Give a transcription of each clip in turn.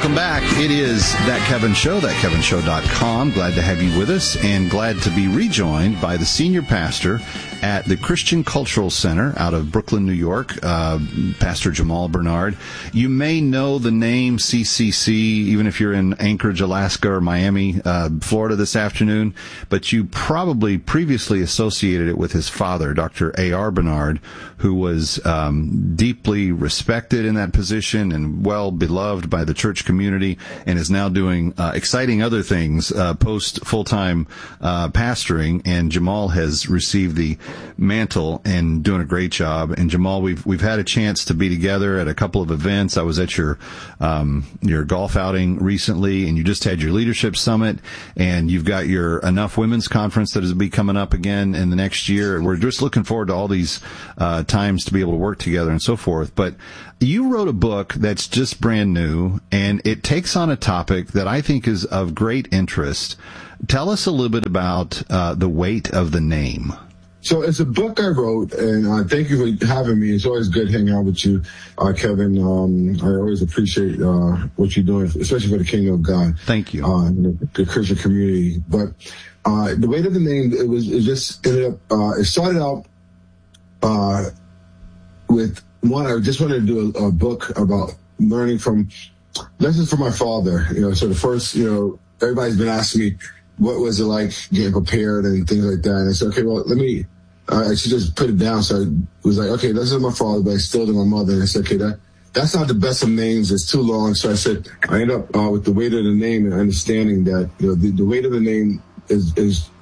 Welcome back. It is That Kevin Show, thatkevinshow.com. Glad to have you with us and glad to be rejoined by the senior pastor at the Christian Cultural Center out of Brooklyn, New York, Pastor Jamal Bernard. You may know the name CCC, even if you're in Anchorage, Alaska, or Miami, Florida this afternoon, but you probably previously associated it with his father, Dr. A.R. Bernard, who was deeply respected in that position and well beloved by the church community, and is now doing exciting other things post full-time pastoring. And Jamal has received the mantle and doing a great job. And Jamal, we've had a chance to be together at a couple of events. I was at your golf outing recently, and you just had your leadership summit, and you've got your Enough Women's Conference that is be coming up again in the next year. And we're just looking forward to all these times to be able to work together and so forth. But you wrote a book that's just brand new, and it takes on a topic that I think is of great interest. Tell us a little bit about the weight of the name. So it's a book I wrote, and thank you for having me. It's always good hanging out with you, Kevin. I always appreciate what you're doing, especially for the Kingdom of God. Thank you. The Christian community. But the weight of the name, it started out with one. I just wanted to do a book about learning from lessons from my father. So the first, everybody's been asking me, what was it like getting prepared and things like that? And I said, okay, well, I should just put it down. So I was like, okay, this is my father, but I still to my mother. And I said, okay, that's not the best of names. It's too long. So I said, I ended up with the weight of the name and understanding that, the weight of the name is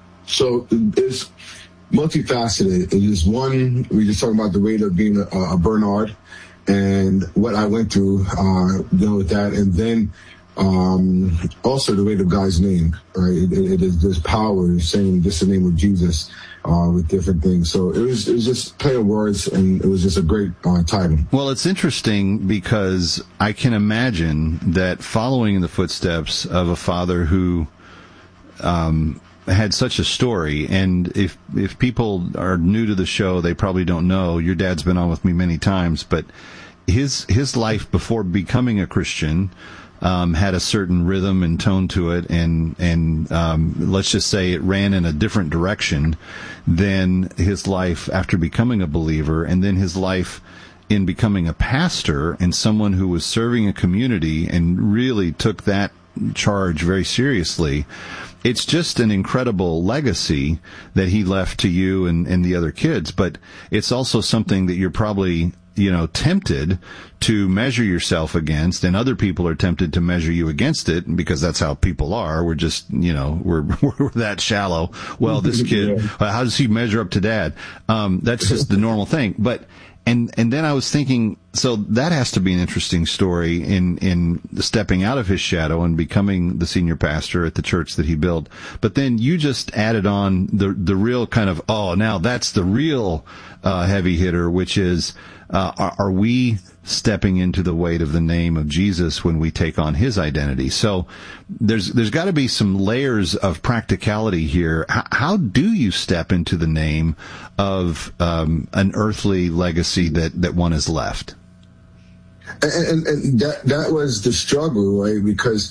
multifaceted. It is one, we just talking about the weight of being a Bernard and what I went through, dealing with that. And then, also the weight of God's name, right? It is this power in saying just the name of Jesus, with different things. So it was just play of words, and it was just a great title. Well, it's interesting because I can imagine that following in the footsteps of a father who, had such a story, and if people are new to the show, they probably don't know. Your dad's been on with me many times, but his life before becoming a Christian had a certain rhythm and tone to it, and let's just say it ran in a different direction than his life after becoming a believer, and then his life in becoming a pastor and someone who was serving a community and really took that charge very seriously. It's just an incredible legacy that he left to you and the other kids, but it's also something that you're probably tempted to measure yourself against, and other people are tempted to measure you against it, because that's how people are. We're just, we're that shallow. Well, this kid, how does he measure up to dad? That's just the normal thing. But, and then I was thinking, so that has to be an interesting story in stepping out of his shadow and becoming the senior pastor at the church that he built. But then you just added on the real kind of, now that's the real heavy hitter, which is, are we stepping into the weight of the name of Jesus when we take on his identity? So there's got to be some layers of practicality here. How do you step into the name of an earthly legacy that one has left? And that was the struggle, right? Because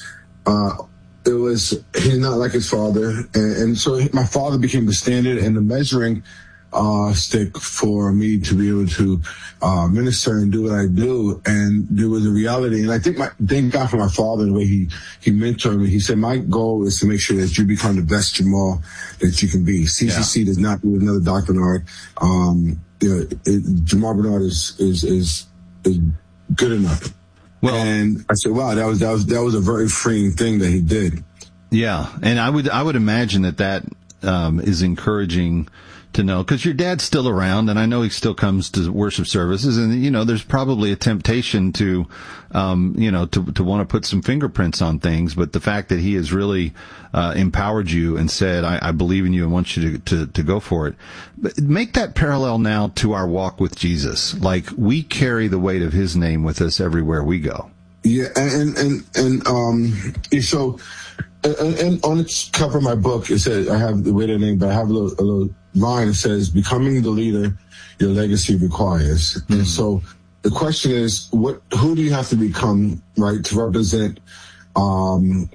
he's not like his father, and so my father became the standard and the measuring stick for me to be able to minister and do what I do. And there was a reality, and I thank God for my father and the way he mentored me. He said, my goal is to make sure that you become the best Jamal that you can be. CCC does not do another Dr. Bernard. Jamal Bernard is good enough. Well, and I said, wow, that was a very freeing thing that he did. Yeah, and I would imagine that is encouraging to know, because your dad's still around, and I know he still comes to worship services, and there's probably a temptation to want to put some fingerprints on things, but the fact that he has really empowered you and said, I believe in you and want you to go for it. But make that parallel now to our walk with Jesus. Like, we carry the weight of his name with us everywhere we go. Yeah, and so on its cover of my book, it says, I have the weight of the name, but I have a little line that says, becoming the leader your legacy requires. Mm-hmm. And so the question is, who do you have to become, right, to represent, one,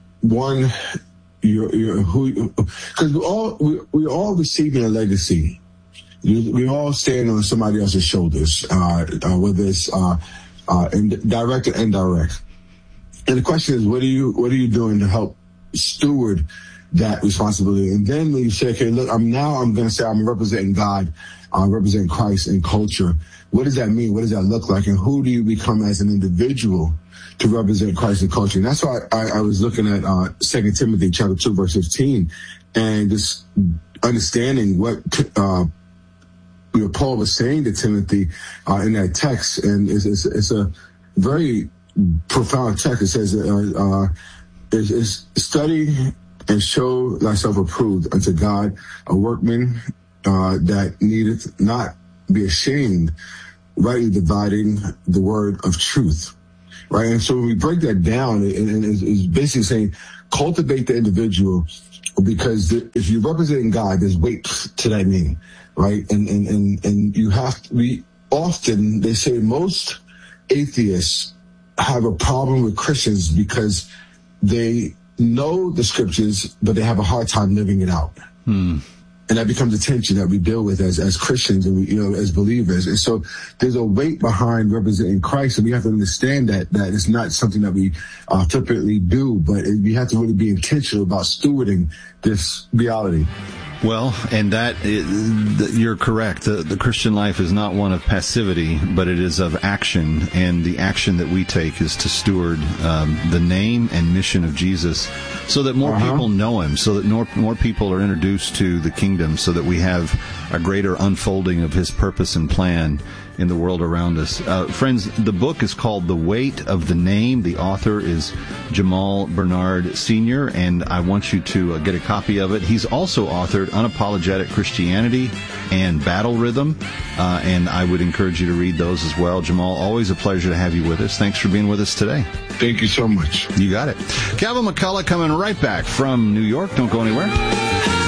because we're all receiving a legacy. We all stand on somebody else's shoulders, whether it's direct or indirect. And the question is, what are you doing to help steward that responsibility? And then when you say, okay, look, I'm going to say I'm representing God, I'm representing Christ in culture. What does that mean? What does that look like? And who do you become as an individual to represent Christ in culture? And that's why I was looking at 2 Timothy chapter 2, verse 15, and just understanding what Paul was saying to Timothy in that text. And it's a very profound text. It says, is study and show thyself approved unto God, a workman that needeth not be ashamed, rightly dividing the word of truth. Right? And so when we break that down, and it's basically saying cultivate the individual, because if you're representing God, there's weight to that name, right? And you have to be, often they say most atheists have a problem with Christians because they know the scriptures, but they have a hard time living it out. And that becomes a tension that we deal with as Christians and as believers. And so there's a weight behind representing Christ, and we have to understand that it's not something that we flippantly do, but we have to really be intentional about stewarding this reality. Well, and you're correct. The Christian life is not one of passivity, but it is of action. And the action that we take is to steward the name and mission of Jesus, so that more people know him, so that more people are introduced to the kingdom, so that we have a greater unfolding of his purpose and plan in the world around us. Friends, the book is called The Weight of the Name. The author is Jamal Bernard Sr., and I want you to get a copy of it. He's also authored Unapologetic Christianity and Battle Rhythm, and I would encourage you to read those as well. Jamal, always a pleasure to have you with us. Thanks for being with us today. Thank you so much. You got it. Calvin McCullough coming right back from New York. Don't go anywhere.